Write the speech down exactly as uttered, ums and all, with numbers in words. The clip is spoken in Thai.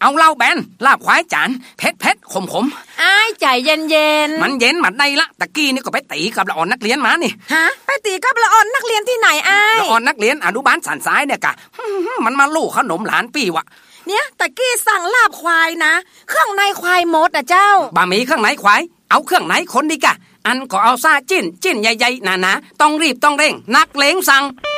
เอาเหล้าแบนลาบควายจานเผ็ดเผ็ดขมขมอ้ายใจเย็นเย็นมันเย็นหมัดได้ละตะกี้นี่ก็ไปตีกับละอ่อนนักเรียนมานี่ฮะไปตีกับละอ่อนนักเรียนที่ไหนอ้ายละอ่อนนักเรียนอนุบาลสันซ้ายเนี่ยกะมันมาลู่ขนมหลานปีวะเนี่ยตะกี้สั่งลาบควายนะเครื่องในควายหมดอ่ะเจ้าบะหมี่เครื่องในควายเอาเครื่องในคนดีกะอันก็เอาซาจิ้นจิ้นใหญ่ๆหนาๆต้องรีบต้องเร่งนักเลงสั่ง